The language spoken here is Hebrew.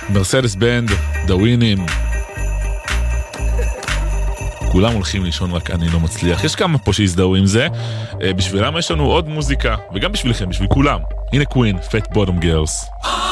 מרסדס בנד, דווינים. כולם הולכים לישון, רק אני לא מצליח. יש כמה פה שהזדהו עם זה. בשבילם יש לנו עוד מוזיקה, וגם בשבילכם, בשביל כולם. הנה קווין, Fat Bottom Girls.